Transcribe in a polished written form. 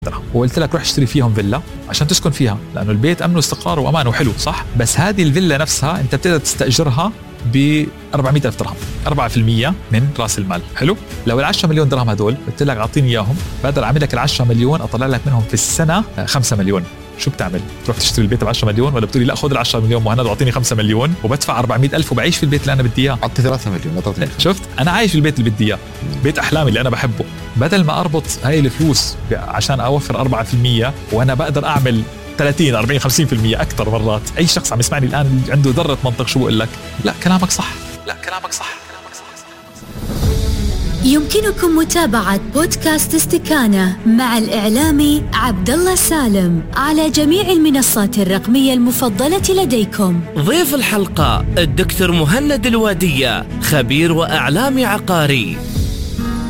درهم، وقلت لك روح اشتري فيهم فيلا عشان تسكن فيها، لأنه البيت أمن واستقرار وأمان وحلو صح، بس هذه الفيلا نفسها أنت بتقدر تستأجرها ب 400,000 درهم، 4% من رأس المال. حلو. لو 10 مليون درهم هدول قلت لك أعطيني إياهم، بقدر أعمل لك 10 مليون أطلع لك منهم في السنة 5 مليون. شو بتعمل؟ تروح تشتري البيت ب10 مليون، ولا بتقولي لا خذ 10 مليون مهند واعطيني 5 مليون وبدفع 400,000 وبعيش في البيت اللي أنا بدي إياه؟ أعطي 3 مليون. شفت، أنا عايش في البيت اللي بدي إياه، بيت أحلامي اللي أنا بحبه، بدل ما أربط هاي الفلوس عشان أوفر 4% وأنا بقدر أعمل 30 40 50% أكتر مرات. أي شخص عم يسمعني الآن عنده ذرة منطق شو بقول لك؟ لا كلامك صح، لا كلامك صح. يمكنكم متابعة بودكاست استكانة مع الإعلامي عبدالله سالم على جميع المنصات الرقمية المفضلة لديكم. ضيف الحلقة الدكتور مهند الوادية، خبير وإعلامي عقاري.